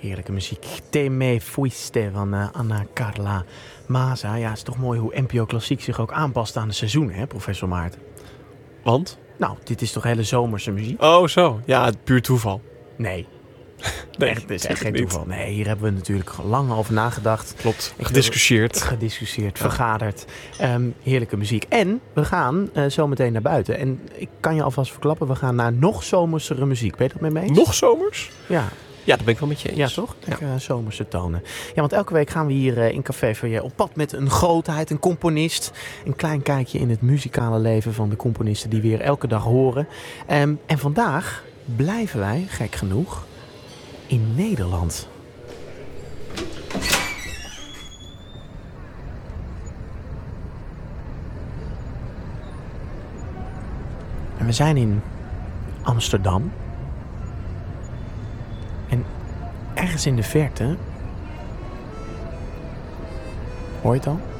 Heerlijke muziek. Te me fuiste van Anna Carla Maza. Ja, het is toch mooi hoe NPO Klassiek zich ook aanpast aan de seizoenen, hè, professor Maarten? Want? Nou, dit is toch hele zomerse muziek? Oh, zo. Ja, het puur toeval. Nee. Nee, Het is echt geen niet. toeval. Nee, hier hebben we natuurlijk lang over nagedacht. Klopt. Gediscussieerd, Vergaderd. Heerlijke muziek. En we gaan zo meteen naar buiten. En ik kan je alvast verklappen, we gaan naar nog zomersere muziek. Ben je dat met me eens? Nog zomers? Ja. Ja, dat ben ik wel met je eens. Ja, toch? Zomerse tonen. Ja, want elke week gaan we hier in Café Foyer op pad met een grootheid, een componist. Een klein kijkje in het muzikale leven van de componisten die we hier elke dag horen. En vandaag blijven wij, gek genoeg, in Nederland. En we zijn in Amsterdam. En ergens in de verte, hoor je het al?